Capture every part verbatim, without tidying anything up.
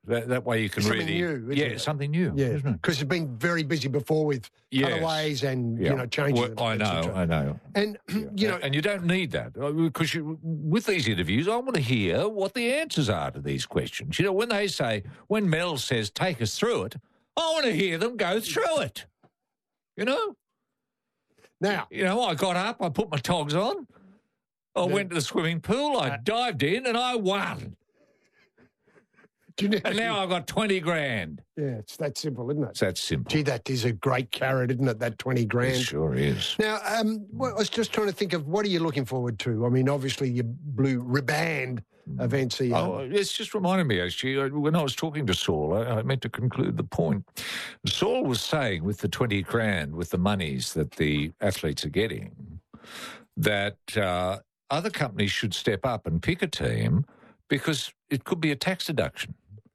That, that way you can something really... new, isn't yeah, it? something new. Yeah, isn't it? because it's been very busy before with Yes. cutaways and, Yeah. you know, changes. Well, I et know, cetera. I know. And, Yeah. you know... And you don't need that, because you, with these interviews, I want to hear what the answers are to these questions. You know, when they say, when Mel says, take us through it, I want to hear them go through it. You know? Now... You know, I got up, I put my togs on, I Yeah. went to the swimming pool, I Uh, dived in, and I won. Do you know, And now I've got twenty grand. yeah, it's that simple, isn't it? It's that simple. Gee, that is a great carrot, isn't it, that twenty grand? It sure is. Now, um, well, I was just trying to think of what are you looking forward to? I mean, obviously your blue riband events here. Oh, it's just reminded me, actually, uh, when I was talking to Saul, I, I meant to conclude the point. Saul was saying with the twenty grand, with the monies that the athletes are getting, that uh, other companies should step up and pick a team because it could be a tax deduction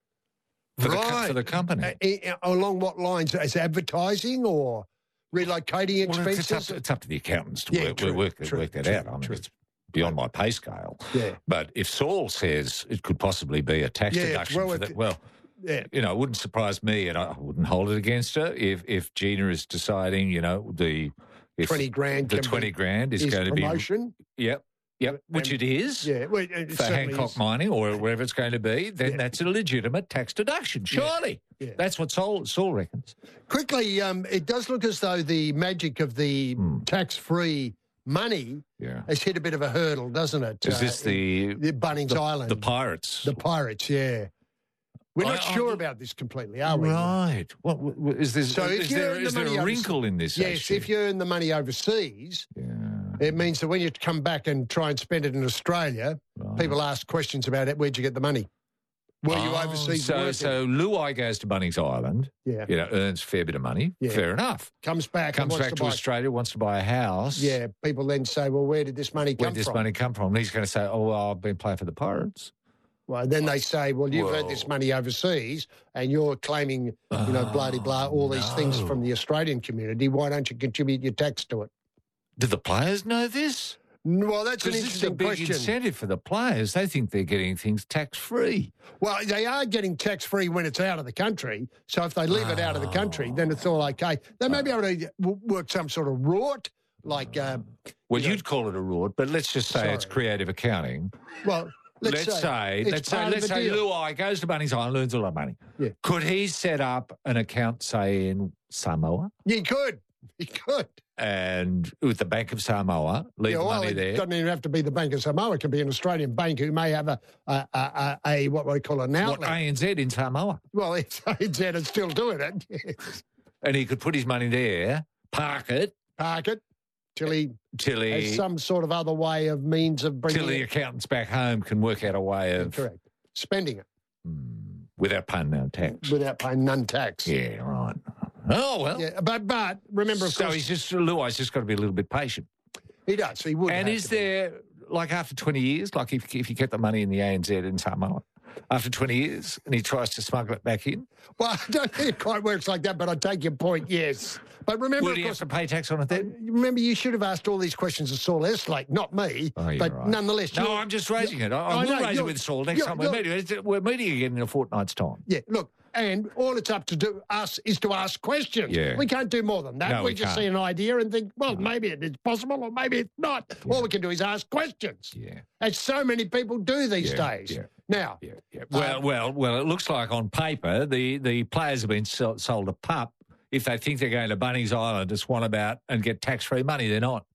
for, the, co- Right. for the company. Uh, uh, along what lines? As advertising or relocating Well, expenses? it's, it's, up, it's up to the accountants to Yeah, work, true, work, true, work that true, out. I mean, true. it's beyond my pay scale. Yeah. But if Saul says it could possibly be a tax Yeah, it's deduction well for with- that, well, Yeah. you know, it wouldn't surprise me, and I wouldn't hold it against her if if Gina is deciding, you know, the if twenty grand. the can twenty be, grand is, is going promotion. to be, yep, yep, which And- it is. Yeah, well, it For certainly Hancock is. Mining or wherever it's going to be, then Yeah. that's a legitimate tax deduction, surely. Yeah. That's what Saul, Saul reckons. Quickly, um, it does look as though the magic of the Hmm. tax-free money Yeah. has hit a bit of a hurdle, doesn't it? Is this in- the, the Bunnings the, Island? the Pirates? The Pirates, yeah. We're not I- I- sure about this completely, are we? Right. What, what is this? So if is you there, earn the is there money a overseas- wrinkle in this? Yes, actually? if you earn the money overseas, Yeah. it means that when you come back and try and spend it in Australia, Right. people ask questions about it. Where'd you get the money? Were you Oh, overseas So, working? so Luai goes to Bunnings Island. yeah, You know, earns a fair bit of money. Yeah. Fair enough. comes back and Comes wants back to to buy. Australia, wants to buy a house. Yeah, people then say, well, where did this money come Where did this from? money come from? And he's going to say, oh, well, I've been playing for the Pirates. Well, then they say, well, you've Whoa. earned this money overseas and you're claiming, you know, blah, de blah, all these things no. from the Australian community. Why don't you contribute your tax to it? Do the players know this? Well, that's an Because this is a interesting big question. incentive for the players. They think they're getting things tax-free. Well, they are getting tax-free when it's out of the country. So if they leave it out of the country, then it's all okay. They may be able to w- work some sort of rort, like, uh, Well, you know- you'd call it a reward, but let's just say it's Sorry. creative accounting. well, let's, Let's, say, it's let's say, part of let's the say deal. Luai goes to Bunnings Island, earns a lot of money. Yeah. Could he set up an account, say, in Samoa, You could. You could. and with the Bank of Samoa, leave Yeah, well, money it there? doesn't even have to be the Bank of Samoa. It can be an Australian bank who may have a, a, a, a, a what we call an What, outlet. A N Z in Samoa? Well, it's A N Z is still doing it. Yes. And he could put his money there, park it, Park it till he till has he, some sort of other way of means of bringing till the it. accountants back home can work out a way of Correct. Spending it Hmm, without paying no tax. without paying none tax. Yeah, right. Oh, well. Yeah, but but remember, of so course, he's just, Luai's just got to be a little bit patient. he does. He would. And have is to be. there, like after twenty years, like if, if you kept the money in the A N Z in Samoa, after twenty years, and he tries to smuggle it back in, Well, I don't think it quite works like that, but I take your point. Yes, but remember, will of he have course, to pay tax on it then? remember, you should have asked all these questions of Saul Eslake, not me. Oh, you're but right. nonetheless, No, you're- I'm just raising it. I, I I will know, raise it you're- with Saul next you're- time we're you're- meeting. We're meeting again in a fortnight's time. Yeah, look, and all it's up to do us is to ask questions. Yeah. We can't do more than that. No, we, we just can't. see an idea and think, well, maybe it is possible or maybe it's not. All we can do is ask questions. Yeah. As so many people do these Yeah, days. yeah. Now, Yeah, yeah. Well, Um, well, well. It looks like on paper the, the players have been sold, sold a pup. If they think they're going to Bunnings Island to swan about and get tax-free money, they're not.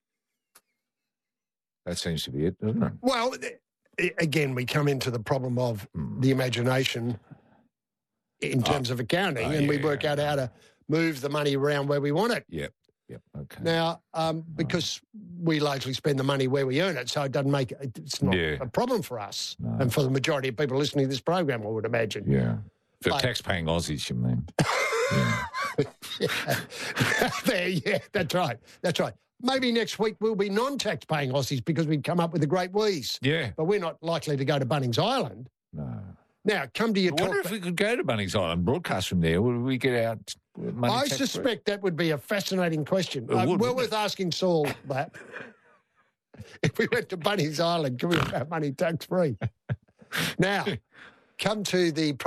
That seems to be it, doesn't it? well, i- again, we come into the problem of the imagination in terms of accounting, Oh, and we yeah. work out how to move the money around where we want it. Yep. Yep. Okay. Now, um, because we largely spend the money where we earn it, so it doesn't make it, it's not Yeah. a problem for us, No. and for the majority of people listening to this program, I would imagine. Yeah. For But- tax-paying Aussies, you mean? there, yeah, that's right, that's right. Maybe next week we'll be non-tax-paying Aussies because we've come up with a great wheeze, Yeah. but we're not likely to go to Bunnings Island. No. Now, come to your I talk. wonder if we could go to Bunnings Island, broadcast from there. Would we get out money I tax-free? suspect that would be a fascinating question. It Uh, would, well wouldn't worth asking Saul that. If we went to Bunnings Island, could we have money tax-free? Now, come to the